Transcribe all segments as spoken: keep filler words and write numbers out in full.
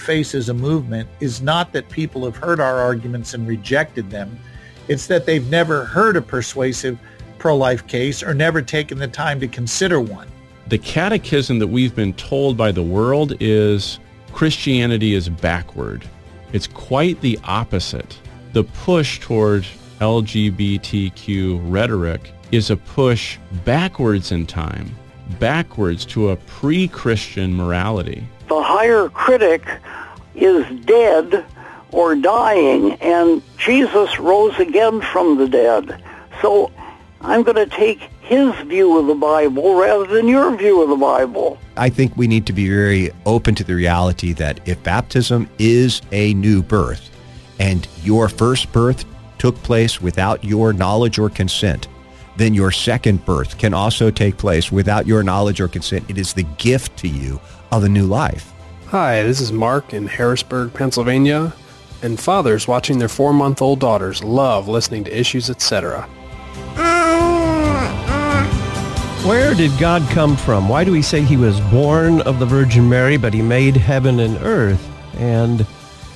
face as a movement is not that people have heard our arguments and rejected them. It's that they've never heard a persuasive pro-life case or never taken the time to consider one. The catechism that we've been told by the world is Christianity is backward. It's quite the opposite. The push toward L G B T Q rhetoric is a push backwards in time, backwards to a pre-Christian morality. The higher critic is dead or dying, and Jesus rose again from the dead. So I'm going to take his view of the Bible rather than your view of the Bible. I think we need to be very open to the reality that if baptism is a new birth, and your first birth took place without your knowledge or consent, then your second birth can also take place without your knowledge or consent. It is the gift to you of a new life. Hi, this is Mark in Harrisburg, Pennsylvania, and fathers watching their four-month-old daughters love listening to Issues, et cetera. Where did God come from? Why do we say he was born of the Virgin Mary, but he made heaven and earth? And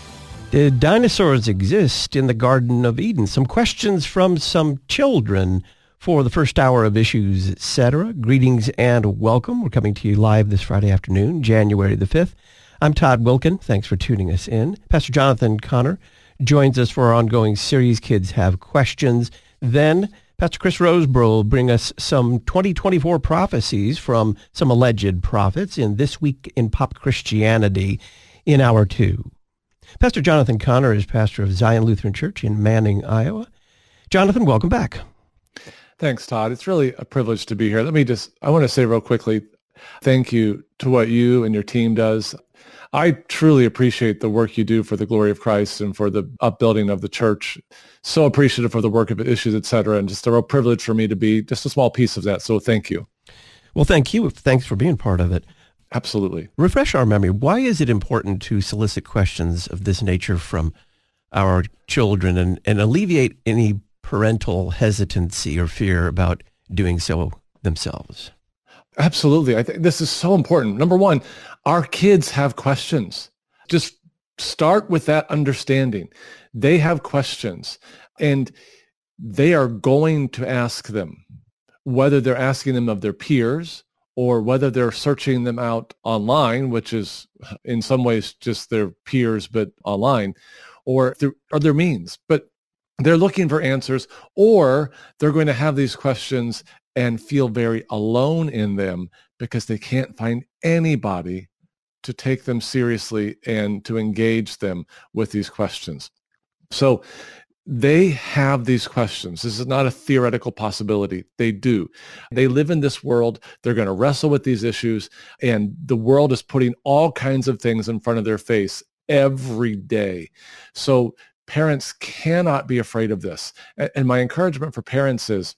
did dinosaurs exist in the Garden of Eden? Some questions from some children for the first hour of Issues, et cetera. Greetings and welcome. We're coming to you live this Friday afternoon, January the fifth. I'm Todd Wilkin. Thanks for tuning us in. Pastor Jonathan Connor joins us for our ongoing series, Kids Have Questions. Then Pastor Chris Roseborough will bring us some twenty twenty-four prophecies from some alleged prophets in This Week in Pop Christianity in Hour two. Pastor Jonathan Connor is pastor of Zion Lutheran Church in Manning, Iowa. Jonathan, welcome back. Thanks, Todd. It's really a privilege to be here. Let me just, I want to say real quickly, thank you to what you and your team does. I truly appreciate the work you do for the glory of Christ and for the upbuilding of the church. So appreciative for the work of Issues, et cetera, and just a real privilege for me to be just a small piece of that. So thank you. Well, thank you. Thanks for being part of it. Absolutely. Refresh our memory. Why is it important to solicit questions of this nature from our children and, and alleviate any parental hesitancy or fear about doing so themselves? Absolutely. I think this is so important. Number one, our kids have questions. Just start with that understanding. They have questions, and they are going to ask them, whether they're asking them of their peers or whether they're searching them out online, which is in some ways just their peers, but online, or through other means. But they're looking for answers, or they're going to have these questions and feel very alone in them because they can't find anybody to take them seriously and to engage them with these questions. So they have these questions. This is not a theoretical possibility. They do. They live in this world. They're going to wrestle with these issues, and the world is putting all kinds of things in front of their face every day. So parents cannot be afraid of this. And my encouragement for parents is,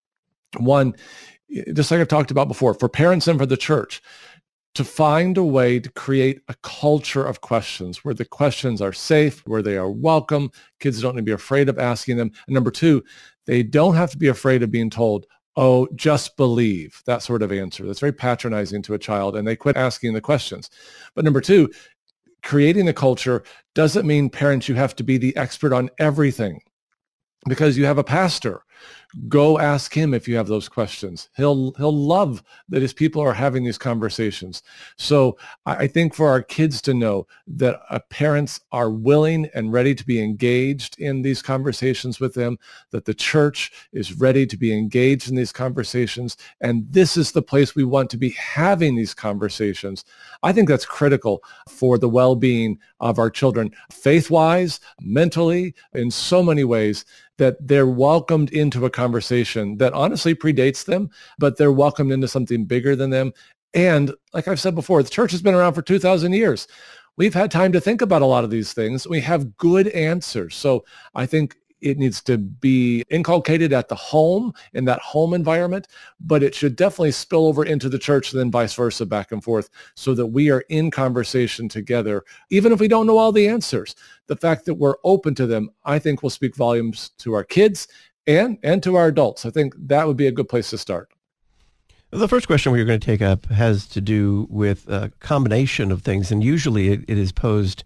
one, just like I've talked about before, for parents and for the church, to find a way to create a culture of questions where the questions are safe, where they are welcome. Kids don't need to be afraid of asking them. And number two, they don't have to be afraid of being told, oh, just believe, that sort of answer. That's very patronizing to a child, and they quit asking the questions. But number two, creating the culture doesn't mean, parents, you have to be the expert on everything. Because you have a pastor, go ask him if you have those questions. He'll he'll love that his people are having these conversations. So I, I think for our kids to know that uh, parents are willing and ready to be engaged in these conversations with them, that the church is ready to be engaged in these conversations, and this is the place we want to be having these conversations. I think that's critical for the well-being of our children, faith-wise, mentally, in so many ways, that they're welcomed into a conversation that honestly predates them, but they're welcomed into something bigger than them. And like I've said before, the church has been around for two thousand years. We've had time to think about a lot of these things. We have good answers. So I think it needs to be inculcated at the home, in that home environment, but it should definitely spill over into the church and then vice versa, back and forth, so that we are in conversation together, even if we don't know all the answers. The fact that we're open to them, I think, will speak volumes to our kids and, and to our adults. I think that would be a good place to start. The first question we're going to take up has to do with a combination of things, and usually it, it is posed